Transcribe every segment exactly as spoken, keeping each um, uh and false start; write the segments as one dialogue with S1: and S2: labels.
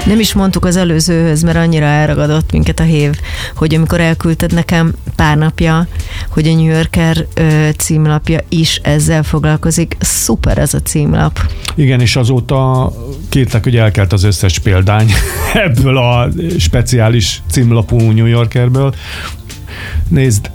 S1: Nem is mondtuk az előzőhöz, mert annyira elragadott minket a hév, hogy amikor elküldted nekem pár napja, hogy a New Yorker ö, címlapja is ezzel foglalkozik. Szuper ez a címlap.
S2: Igen, és azóta kértek, hogy elkelt az összes példány ebből a speciális címlapú New Yorkerből. Nézd,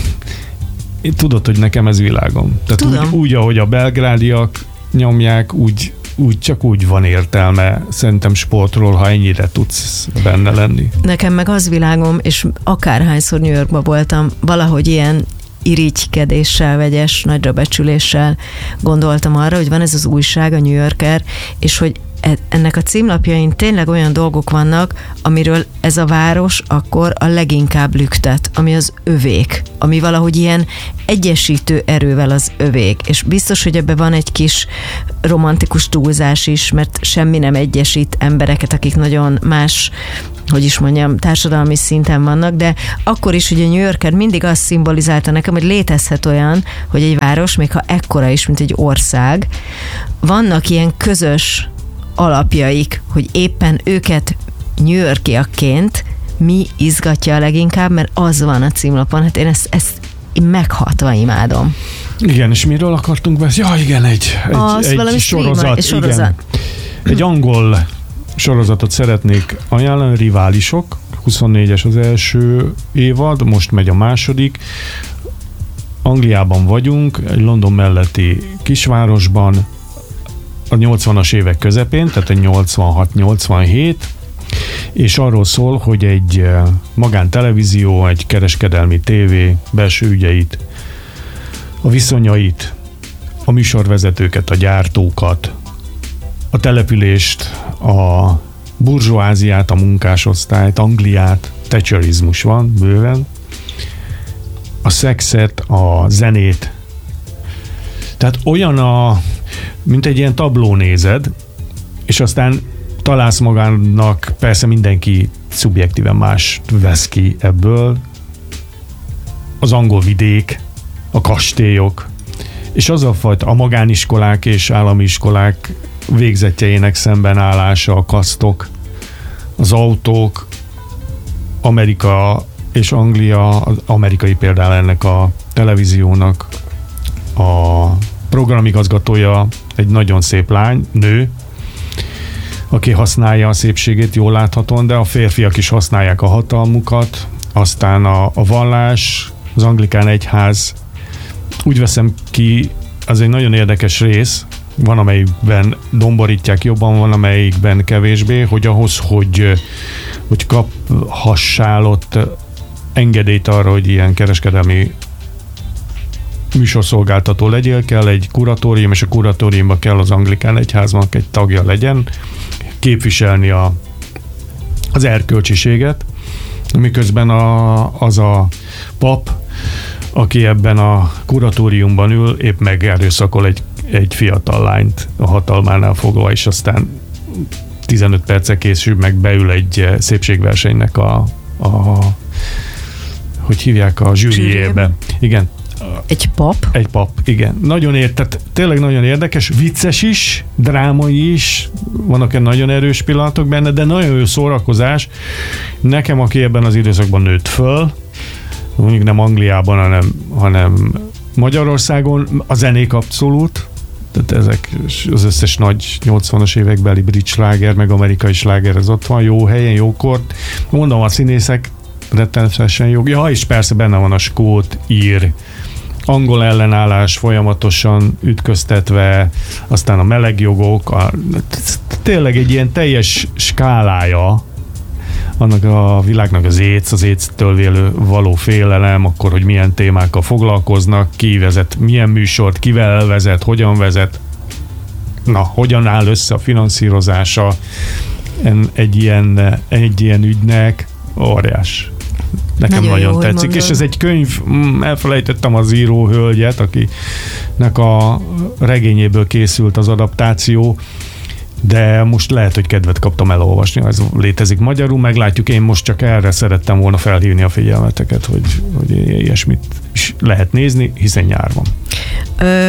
S2: tudod, hogy nekem ez világom. Tehát úgy, úgy, ahogy a belgrádiak nyomják, úgy, úgy csak úgy van értelme szerintem sportról, ha ennyire tudsz benne lenni.
S1: Nekem meg az világom, és akárhányszor New Yorkba voltam, valahogy ilyen irigykedéssel, vegyes, nagyra becsüléssel gondoltam arra, hogy van ez az újság, a New Yorker, és hogy ennek a címlapjain tényleg olyan dolgok vannak, amiről ez a város akkor a leginkább lüktet, ami az övék, ami valahogy ilyen egyesítő erővel az övék, és biztos, hogy ebben van egy kis romantikus túlzás is, mert semmi nem egyesít embereket, akik nagyon más, hogy is mondjam, társadalmi szinten vannak, de akkor is, hogy a New Yorker mindig azt szimbolizálta nekem, hogy létezhet olyan, hogy egy város, még ha ekkora is, mint egy ország, vannak ilyen közös alapjaik, hogy éppen őket New Yorkiakként mi izgatja a leginkább, mert az van a címlapon. Hát én ezt, ezt én meghatva imádom.
S2: Igen, és miről akartunk beszélni? Ja, igen, egy, egy, egy, egy sorozat.
S1: sorozat.
S2: Igen. Egy angol sorozatot szeretnék ajánlani, Riválisok, huszonnégyes az első évad, most megy a második. Angliában vagyunk, egy London melletti kisvárosban, a nyolcvanas évek közepén, tehát a nyolcvanhat nyolcvanhét, és arról szól, hogy egy magántelevízió, egy kereskedelmi tévé belső ügyeit, a viszonyait, a műsorvezetőket, a gyártókat, a települést, a burzsóáziát, a munkásosztályt, Angliát, thatcherizmus van bőven, a szexet, a zenét. Tehát olyan a, mint egy ilyen tabló nézed, és aztán találsz magának, persze mindenki szubjektíven más vesz ki ebből, az angol vidék, a kastélyok, és az a fajta a magániskolák és állami iskolák végzetjeinek szemben állása, a kasztok, az autók, Amerika és Anglia, az amerikai például ennek a televíziónak a programigazgatója egy nagyon szép lány, nő, aki használja a szépségét jól láthatóan, de a férfiak is használják a hatalmukat, aztán a, a vallás, az anglikán egyház, úgy veszem ki, az egy nagyon érdekes rész, van amelyikben domborítják jobban, van amelyikben kevésbé, hogy ahhoz, hogy, hogy kaphassál ott engedélyt arra, hogy ilyen kereskedelmi műsorszolgáltató legyél, kell egy kuratórium, és a kuratóriumban kell az anglikán egyháznak egy tagja legyen, képviselni a, az erkölcsiséget, miközben a, az a pap, aki ebben a kuratóriumban ül, épp megerőszakol egy, egy fiatal lányt a hatalmánál fogva, és aztán tizenöt perce később meg beül egy szépségversenynek a, a hogy hívják, a zsűriébe. Igen.
S1: Egy pap?
S2: Egy pap, igen. Nagyon érted, tényleg nagyon érdekes, vicces is, drámai is, vannak nagyon erős pillanatok benne, de nagyon jó szórakozás. Nekem, aki ebben az időszakban nőtt föl, mondjuk nem Angliában, hanem, hanem Magyarországon, a zenék abszolút, tehát ezek az összes nagy nyolcvanas évekbeli brit sláger, meg amerikai sláger, ez ott van, jó helyen, jókor. Mondom, a színészek rettenetesen jó. Ja, és persze benne van a skót, ír, angol ellenállás folyamatosan ütköztetve, aztán a melegjogok, a, tényleg egy ilyen teljes skálája annak a világnak az éc, az éctől vélő való félelem, akkor, hogy milyen témákkal foglalkoznak, ki vezet, milyen műsort, kivel vezet, hogyan vezet, na, hogyan áll össze a finanszírozása egy ilyen, egy ilyen ügynek, óriás. Nekem nagyon, nagyon tetszik, mondod. És ez egy könyv, elfelejtettem az író hölgyet, akinek a regényéből készült az adaptáció, de most lehet, hogy kedvet kaptam elolvasni, ez létezik magyarul, meglátjuk, én most csak erre szerettem volna felhívni a figyelmeteket, hogy, hogy ilyesmit is lehet nézni, hiszen nyár van.
S1: Ö,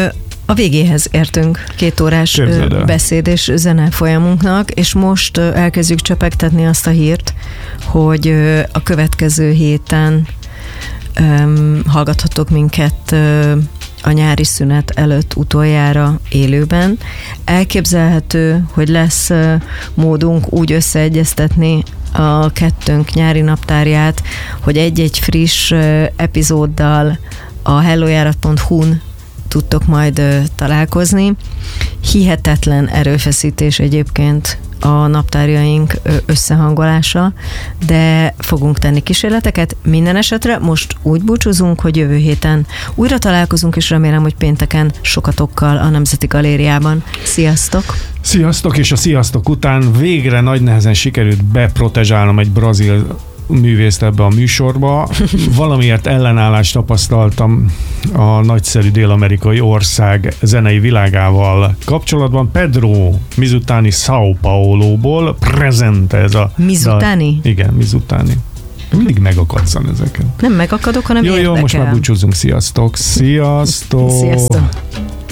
S1: A végéhez értünk két órás beszéd és zene folyamunknak, és most elkezdjük csepegtetni azt a hírt, hogy a következő héten um, hallgathatok minket uh, a nyári szünet előtt utoljára élőben. Elképzelhető, hogy lesz uh, módunk úgy összeegyeztetni a kettőnk nyári naptárját, hogy egy-egy friss uh, epizóddal a hellojárat pont hu-n tudtok majd uh, találkozni. Hihetetlen erőfeszítés egyébként a naptárjaink összehangolása, de fogunk tenni kísérleteket. Minden esetre most úgy búcsúzunk, hogy jövő héten újra találkozunk, és remélem, hogy pénteken sokatokkal a Nemzeti Galériában. Sziasztok!
S2: Sziasztok, és a sziasztok után végre nagy nehezen sikerült beprotezsálnom egy brazil művészt ebbe a műsorba. Valamiért ellenállást tapasztaltam a nagyszerű dél-amerikai ország zenei világával kapcsolatban. Pedro Mizutani São Paulo-ból Presente ez a...
S1: Mizutani?
S2: Da, igen, Mizutani. Mindig megakadszan ezeket.
S1: Nem megakadok, hanem
S2: jó,
S1: érdekel.
S2: Jó, most már búcsúzzunk. Sziasztok! Sziasztok!
S1: Sziasztok!